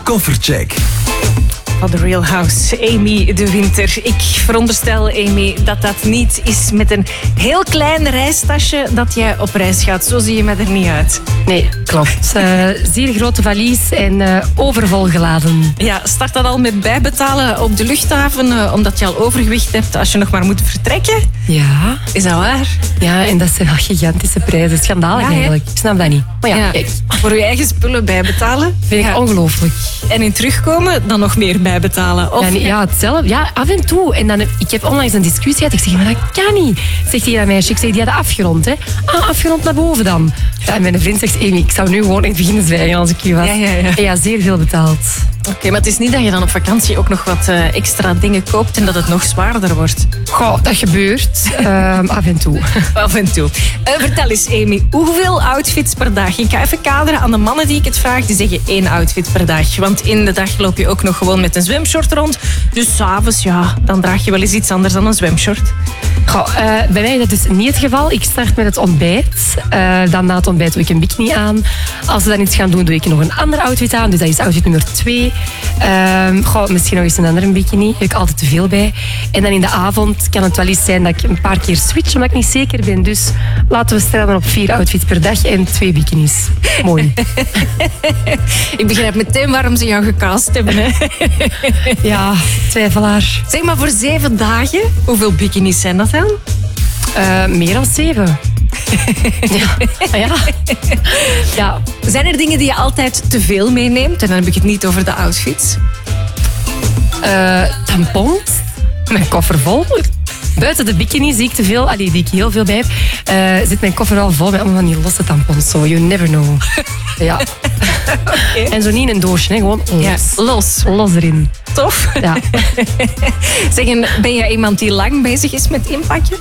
Koffercheck. Van The Real House, Amy de Winter. Ik veronderstel, Amy, dat dat niet is met een heel klein reistasje dat jij op reis gaat. Zo zie je me er niet uit. Nee, klopt. Zeer grote valies en overvol geladen. Ja, start dat al met bijbetalen op de luchthaven, omdat je al overgewicht hebt als je nog maar moet vertrekken? Ja. Is dat waar? Ja, en dat zijn wel gigantische prijzen. Schandalig eigenlijk. Ik snap dat niet. Maar ja, kijk. Voor je eigen spullen bijbetalen? Vind ik ongelooflijk. En in terugkomen dan nog meer bijbetalen? Of... Ja, hetzelfde. Ja, af en toe. En dan, ik heb onlangs een discussie gehad. Ik zeg, maar dat kan niet. Zegt hij dat meisje. Ik zeg, die hadden afgerond. Hè. Ah, afgerond naar boven dan. Ja, en mijn vriend zegt, Amy, ik zou nu gewoon echt beginnen zwijgen als ik hier was. Ja. En ja, zeer veel betaald. Oké, maar het is niet dat je dan op vakantie ook nog wat extra dingen koopt en dat het nog zwaarder wordt. Goh, dat gebeurt. Af en toe. Af en toe. Vertel eens, Amy, hoeveel outfits per dag? Ik ga even kaderen aan de mannen die ik het vraag. Die zeggen 1 outfit per dag. Want in de dag loop je ook nog gewoon met een zwemshort rond. Dus 's avonds, ja, dan draag je wel eens iets anders dan een zwemshort. Goh, bij mij is dat dus niet het geval. Ik start met het ontbijt. Dan na het ontbijt doe ik een bikini aan. Als we dan iets gaan doen, doe ik nog een ander outfit aan. Dus dat is outfit nummer 2. Misschien nog eens een andere bikini. Daar heb ik altijd te veel bij. En dan in de avond kan het wel eens zijn dat ik een paar keer switch, omdat ik niet zeker ben. Dus laten we stellen op 4 outfits per dag en 2 bikinis. Mooi. Ik begrijp meteen waarom ze jou gecast hebben. Hè? Ja, twijfelaar. Zeg maar, voor 7 dagen, hoeveel bikinis zijn dat dan? Meer dan 7. Ja. Zijn er dingen die je altijd te veel meeneemt? En dan heb ik het niet over de outfits. Tampons. Mijn koffer vol. Buiten de bikini zie ik te veel, die ik heel veel bij heb, zit mijn koffer al vol met allemaal van die losse tampons. So you never know. Ja. Okay. En zo niet in een doosje, hè. Gewoon los. Ja, los. Los erin. Tof. Ja. Zeg, en ben jij iemand die lang bezig is met inpakken?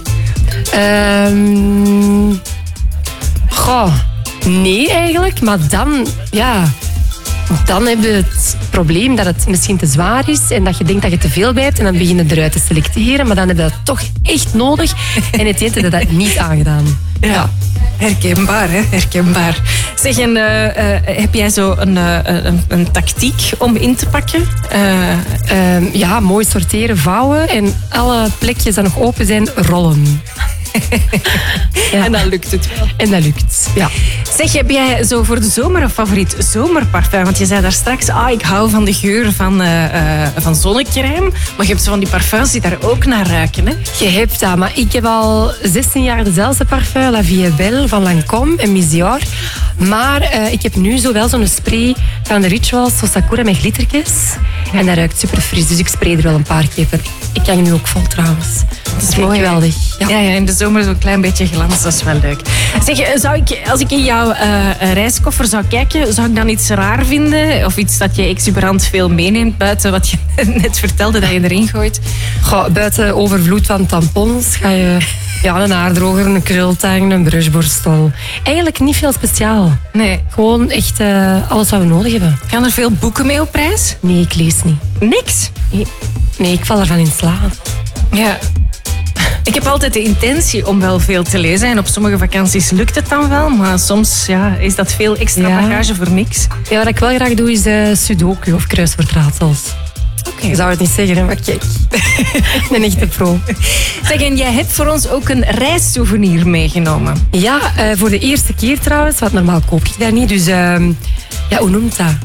Nee eigenlijk, maar dan, ja... Dan heb je het probleem dat het misschien te zwaar is en dat je denkt dat je te veel bij hebt en dan begin je eruit te selecteren, maar dan heb je dat toch echt nodig en het heeft dat niet aangedaan. Ja. Herkenbaar, hè? Herkenbaar. Zeg, en heb jij zo een tactiek om in te pakken? Ja, mooi sorteren, vouwen en alle plekjes die nog open zijn, rollen. Ja. En dan lukt het wel. En dat lukt, ja. Zeg, heb jij zo voor de zomer een favoriet zomerparfum? Want je zei daar straks, ik hou van de geur van zonnecrème. Maar je hebt zo van die parfums die daar ook naar ruiken, hè? Je hebt dat, maar ik heb al 16 jaar dezelfde parfum, La Vie est Belle van Lancôme en Miss Dior. Maar ik heb nu zo wel zo'n spray van de Rituals, zo Sakura met glittertjes. En dat ruikt super fris, dus ik spray er wel een paar keer per. Ik hang nu ook vol trouwens. Dat is mooi. Geweldig. Ja, in de zomer zo'n klein beetje glans, dat is wel leuk. Zeg, als ik in jouw reiskoffer zou kijken, zou ik dan iets raar vinden? Of iets dat je exuberant veel meeneemt buiten wat je net vertelde dat je erin gooit? Goh, buiten overvloed van tampons ga je een haardroger, een krultang, een brushborstel. Eigenlijk niet veel speciaal. Nee. Gewoon echt alles wat we nodig hebben. Gaan er veel boeken mee op reis? Nee, ik lees niet. Niks? Nee, ik val ervan in slaap. Ja. Ik heb altijd de intentie om wel veel te lezen. En op sommige vakanties lukt het dan wel. Maar soms is dat veel extra bagage voor niks. Ja, wat ik wel graag doe is sudoku of kruiswoordraadsels. Okay. Je zou het niet zeggen, hè, maar kijk. Ik ben echt een pro. Zeg, en jij hebt voor ons ook een reissouvenir meegenomen. Ja, voor de eerste keer trouwens. Want normaal koop ik dat niet. Dus hoe noemt dat?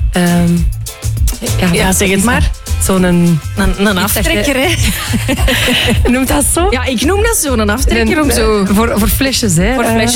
Zeg het maar. Zo'n... Een aftrekker, hè? Noemt dat zo? Ja, ik noem dat zo, een aftrekker. Om zo... Voor flesjes, hè? Voor flesjes.